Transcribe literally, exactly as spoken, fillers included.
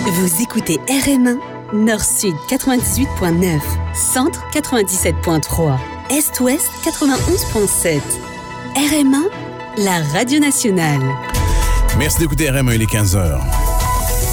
Vous écoutez R M un, Nord-Sud quatre-vingt-dix-huit point neuf, Centre quatre-vingt-dix-sept point trois, Est-Ouest quatre-vingt-onze point sept. R M un, la radio nationale. Merci d'écouter R M un, il est quinze heures.